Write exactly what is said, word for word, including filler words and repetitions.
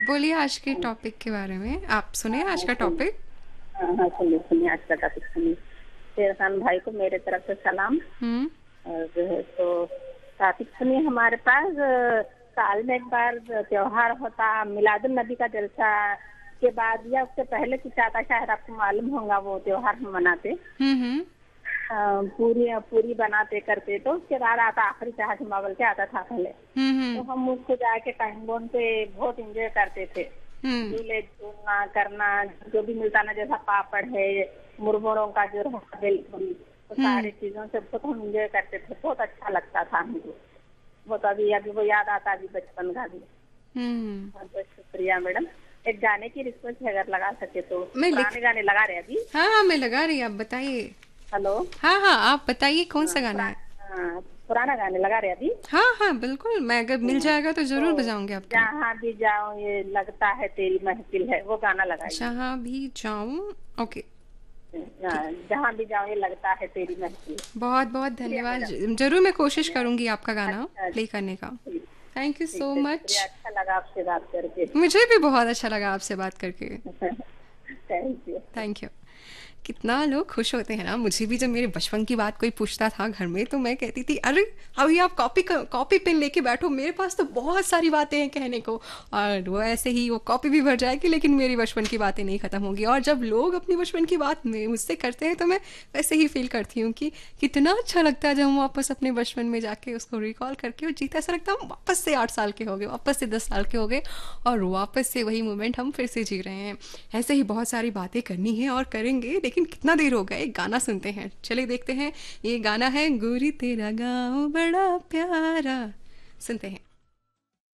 बोलिए आज के टॉपिक के बारे में। आप सुने आज हाँ का सुन टॉपिक। हाँ हाँ, सुनिए सुनिए आज का टॉपिक सुनिए। शेरखान भाई को मेरे तरफ से सलाम। हम्म। और जो है तो टॉपिक सुनिए। हमारे पास अ, साल में एक बार त्योहार होता मिलादुल नबी का जलसा के बाद या उससे पहले कुछ आता, शायद आपको मालूम होगा वो त्योहार हम मनाते। हम्म। हम्म। अ, पूरी पूरी बनाते करते, तो उसके बाद आता आखिरी चाह बोल के आता था पहले। तो हम्म। हम उसको जाके टाइम बोन पे बहुत इंजॉय करते थे। हम्म। झूले झूलना करना, जो भी मिलता ना, जैसा पापड़ है, मुरमुरों का जो रहता बिल्कुल, तो हम्म। सारी चीजों से बहुत हम इंजॉय करते थे। बहुत अच्छा लगता था हमको। बहुत अभी अभी वो याद आता अभी बचपन का भी। हम्म। बहुत बहुत शुक्रिया मैडम। एक गाने की रिक्वेस्ट है, अगर लगा सके तो। मैं लिख पुराने गाने लगा रहे हैं अभी। हाँ हाँ, मैं लगा रही, आप बताइए। हेलो। हाँ हाँ, आप बताइए कौन हाँ सा गाना पुरा, है। हाँ, पुराना गाने लगा रहे हैं अभी। हाँ हाँ बिल्कुल, मैं अगर मिल हाँ, जाएगा तो जरूर तो बजाऊंगी आपके लिए। जहाँ भी जाऊँ ये लगता है तेरी महफिल है, वो गाना लगाइए। जहाँ भी जाऊं। ओके। ठीक। हाँ, जहाँ भी जाऊँ ये लगता है तेरी महफिल। बहुत बहुत शुक्रिया धन्यवाद। मैडम। ज- जरूर मैं कोशिश धन्यवाद। करूंगी आपका गाना अच्छा प्ले करने का। ठीक। थैंक यू ठीक सो है, मच। शुक्रिया। अच्छा लगा आपसे बात करके। मुझे भी बहुत अच्छा लगा आपसे बात करके। Thank you. Thank you. कितना लोग खुश होते हैं ना। मुझे भी जब मेरे बचपन की बात कोई पूछता था घर में तो मैं कहती थी, अरे अभी आप कॉपी कॉपी पेन लेके बैठो, मेरे पास तो बहुत सारी बातें हैं कहने को। और वो ऐसे ही वो कॉपी भी भर जाएगी लेकिन मेरी बचपन की बातें नहीं ख़त्म होगी। और जब लोग अपनी बचपन की बात में मुझसे करते हैं तो मैं वैसे ही फील करती हूँ कि कितना अच्छा लगता है जब हम वापस अपने बचपन में जाके उसको रिकॉल करके और जीते, ऐसा लगता है हम वापस से आठ साल के हो गए, वापस से दस साल के हो गए और वापस से वही मोमेंट हम फिर से जी रहे हैं। ऐसे ही बहुत सारी बातें करनी है और करेंगे, लेकिन कितना देर हो गया। एक गाना सुनते हैं, चलिए देखते हैं। ये गाना है गोरी तेरा गाँव बड़ा प्यारा, सुनते हैं।